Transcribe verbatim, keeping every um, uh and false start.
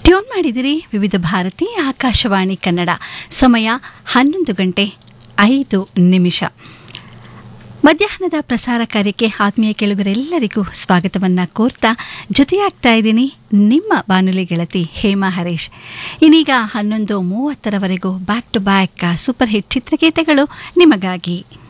Tune ಮಾಡಿದಿರಿ ವಿವಿಧ ಭಾರತಿ ಆಕಾಶವಾಣಿ ಕನ್ನಡ. ಸಮಯ ಹನ್ನೊಂದು ಗಂಟೆ ಐದು ನಿಮಿಷ. ಮಧ್ಯಾಹ್ನದ ಪ್ರಸಾರ ಕಾರ್ಯಕ್ಕೆ ಆತ್ಮೀಯ ಕೇಳುಗರೆಲ್ಲರಿಗೂ ಸ್ವಾಗತವನ್ನು ಕೋರ್ತಾ ಜೊತೆಯಾಗ್ತಾ ಇದ್ದೀನಿ ನಿಮ್ಮ ಬಾನುಲಿ ಗೆಳತಿ ಹೇಮಾ ಹರೀಶ್. ಇನ್ನೀಗ ಹನ್ನೊಂದು ಮೂವತ್ತರವರೆಗೂ back to back super hit ಚಿತ್ರಗೀತೆಗಳು ನಿಮಗಾಗಿ.